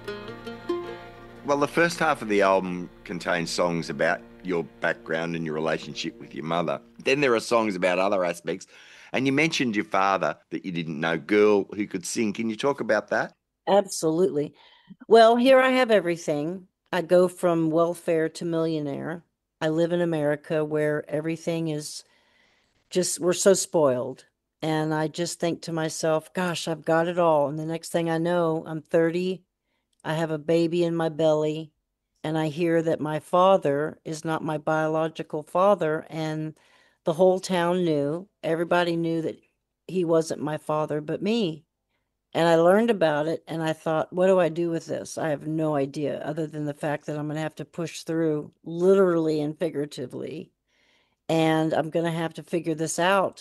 Well, the first half of the album contains songs about your background and your relationship with your mother. Then there are songs about other aspects. And you mentioned your father that you didn't know, girl who could sing. Can you talk about that? Absolutely. Well, here I have everything. I go from welfare to millionaire. I live in America where everything is just, we're so spoiled. And I just think to myself, gosh, I've got it all. And the next thing I know, I'm 30, I have a baby in my belly, and I hear that my father is not my biological father. And the whole town knew, everybody knew that he wasn't my father, but me. And I learned about it and I thought, what do I do with this? I have no idea other than the fact that I'm going to have to push through literally and figuratively. And I'm going to have to figure this out.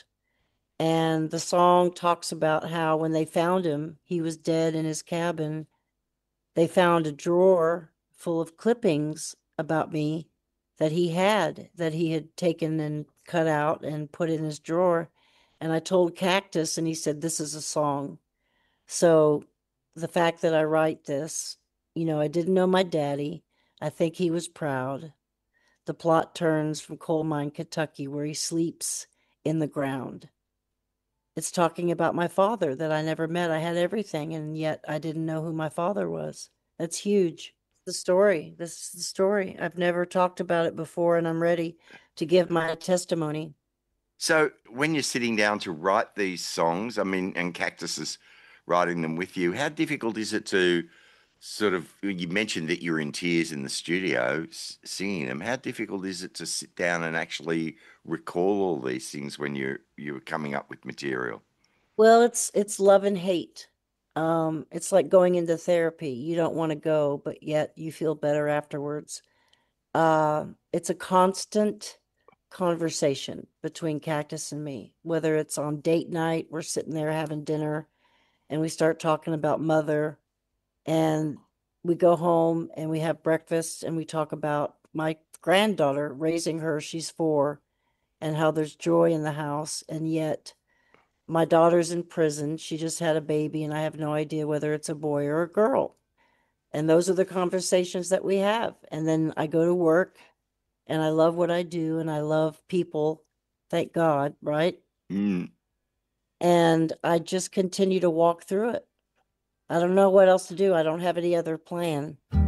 And the song talks about how when they found him, he was dead in his cabin. They found a drawer full of clippings about me that he had taken and cut out and put in his drawer. And I told Cactus, and he said, this is a song. So the fact that I write this, I didn't know my daddy. I think he was proud. The plot turns from Coal Mine, Kentucky, where he sleeps in the ground. It's talking about my father that I never met. I had everything, and yet I didn't know who my father was. That's huge. The story. This is the story. I've never talked about it before, and I'm ready to give my testimony. So when you're sitting down to write these songs, I mean, and Cactus is writing them with you, how difficult is it to sort of, you mentioned that you're in tears in the studio singing them. How difficult is it to sit down and actually recall all these things when you're coming up with material? Well, it's love and hate. It's like going into therapy. You don't want to go, but yet you feel better afterwards. It's a constant conversation between Cactus and me, whether it's on date night, we're sitting there having dinner and we start talking about mother, and we go home and we have breakfast and we talk about my granddaughter raising her, she's 4, and how there's joy in the house, and yet my daughter's in prison. She just had a baby, and I have no idea whether it's a boy or a girl. And those are the conversations that we have. And then I go to work and I love what I do and I love people. Thank God, right? Mm. And I just continue to walk through it. I don't know what else to do. I don't have any other plan.